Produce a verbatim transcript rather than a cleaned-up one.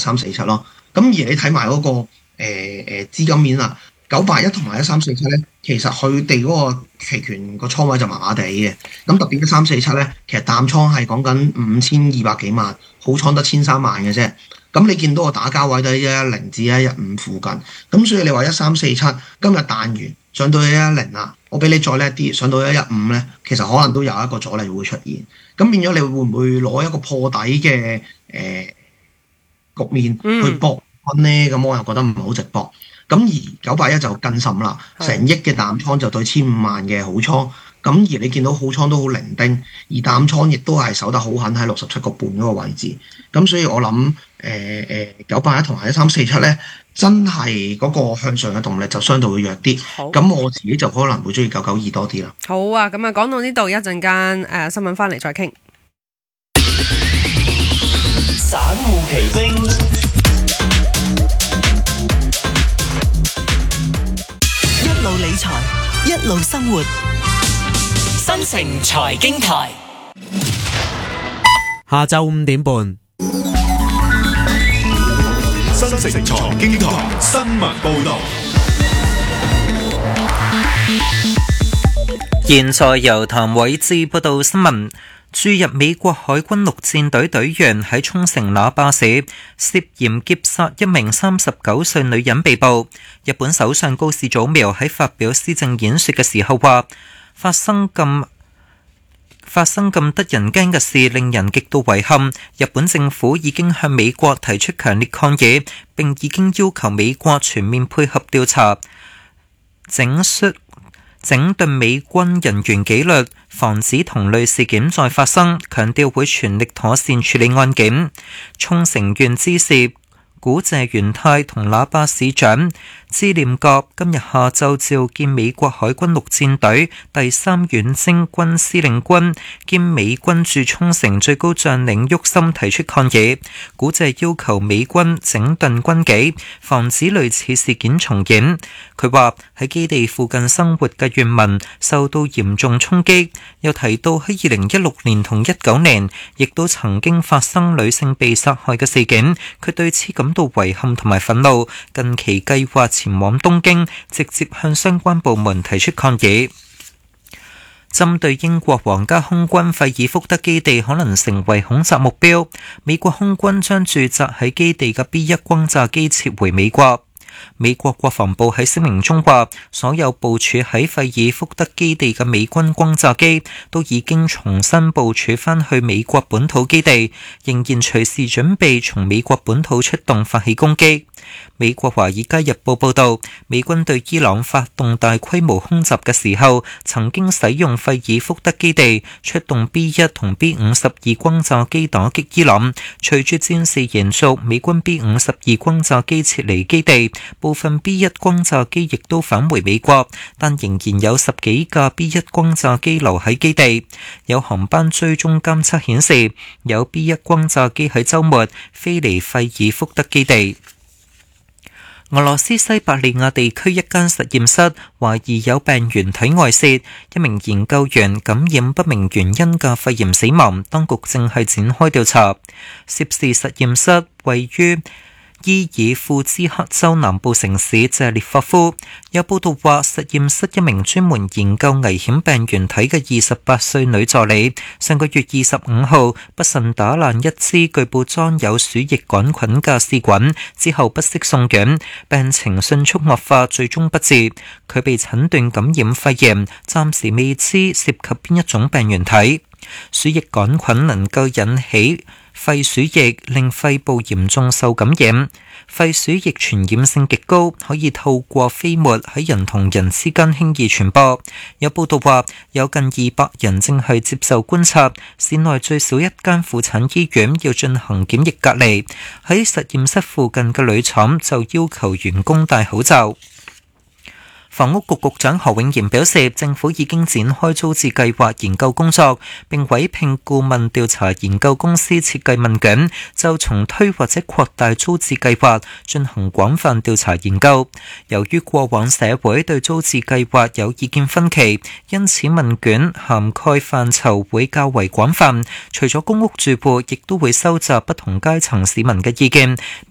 三四七咯。咁而你睇埋嗰個誒誒資金面啦，九八一同埋一三四七咧，其實佢哋嗰個期權個倉位就麻麻地嘅。咁特別一三四七咧，其實淡倉係講緊五千二百幾萬，好倉得千三萬嘅啫。咁你見到個打交位都係一一零至一一五附近，咁所以你話一三四七今日彈完上到一一零啦，我俾你再叻啲上到一一五咧，其實可能都有一個阻力會出現。咁變咗你會唔會攞一個破底嘅誒、呃、局面去搏咧？咁、嗯、我又覺得唔係好值博。咁而九八一就更甚啦，成億嘅淡倉就對千五萬嘅好倉。咁而你見到好倉都好零丁，而淡倉亦都係守得好狠喺六十七個半嗰個位置。咁所以我諗誒誒九八一同埋一三四七咧，真係嗰個向上嘅動力就相對會弱啲。咁我自己就可能會中意九九二多啲啦。 好啊，咁啊講到呢度，一陣間誒新聞翻嚟再傾。 散戶奇兵， 一路理財，一路生活。 新城財經台， 下晝五點半。 新城財經台新聞報道。 現在由譚偉志報道新聞。駐日美國海軍陸戰隊隊員喺沖繩那霸市涉嫌劫殺一名三十九歲女人被捕。日本首相高市早苗喺發表施政演說嘅時候話：發生咁發生咁得人驚嘅事，令人極度遺憾。日本政府已經向美國提出強烈抗議，並已經要求美國全面配合調查，整肅整頓美軍人員紀律，防止同類事件再發生。強調會全力妥善處理案件。沖繩縣知事古謝元太同那霸市長知念國今日下晝召見美國海軍陸戰隊第三遠征軍司令官兼美軍駐沖繩最高將領沃森提出抗議。古謝要求美軍整頓軍紀，防止類似事件重演。佢話喺基地附近生活嘅原民受到嚴重衝擊，又提到喺二零一六年同一九年亦都曾經發生女性被殺害嘅事件，佢對此感到遺憾同埋憤怒，近期計劃前往東京，直接向相關部門提出抗議。針對英國皇家空軍費爾福德基地可能成為恐襲目標，美國空軍將駐紮喺基地嘅 B 一 轟炸機撤回美國。美國國防部喺聲明中話，所有部署喺費爾福德基地嘅美軍轟炸機都已經重新部署返去美國本土基地，仍然隨時準備從美國本土出動發起攻擊。美國華爾街日報報道，美軍對伊朗發動大規模空襲嘅時候，曾經使用費爾福德基地出動 B 一 同 B 五十二 轟炸機打擊伊朗。隨住戰事延續，美軍 B 五十二 轟炸機撤離基地，部分 B 一 轟炸機亦都返回美國，但仍然有十幾架 B 一 轟炸機留喺基地。有航班追蹤監測顯示，有 B 一 轟炸機喺週末飛離費爾福德基地。俄羅斯西伯利亞地區一間實驗室懷疑有病原體外泄，一名研究員感染不明原因嘅肺炎死亡，當局正係展開調查。涉事實驗室位於伊爾庫茲克州南部城市謝列霍夫。有報道話，實驗室一名專門研究危險病原體嘅二十八歲女助理，上個月二十五號不慎打爛一支據報裝有鼠疫桿菌嘅試管，之後不適送院，病情迅速惡化，最終不治。佢被診斷感染肺炎，暫時未知涉及邊一種病原體。鼠疫桿菌能夠引起肺鼠疫，令肺部嚴重受感染。肺鼠疫傳染性極高，可以透過飛沫喺人同人之間輕易傳播。有報道話，有近二百人正係接受觀察。市內最少一間婦產醫院要進行檢疫隔離。喺實驗室附近嘅鋁廠就要求員工戴口罩。房屋局局長何永賢表示，政府已經展開租置計劃研究工作，並委聘顧問調查研究公司設計問卷，就重推或者擴大租置計劃進行廣泛調查研究。由於過往社會對租置計劃有意見分歧，因此問卷涵蓋範疇會較為廣泛，除咗公屋住戶，亦都會收集不同階層市民嘅意見。